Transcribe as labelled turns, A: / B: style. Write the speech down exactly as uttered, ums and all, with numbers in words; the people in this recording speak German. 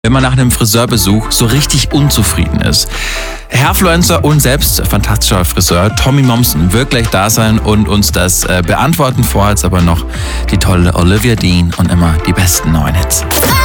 A: wenn man nach einem Friseurbesuch so richtig unzufrieden ist. Hairfluencer und selbst fantastischer Friseur Tommy Momsen wird gleich da sein und uns das äh, beantworten. Vorher jetzt aber noch die tolle Olivia Dean und immer die besten neuen Hits.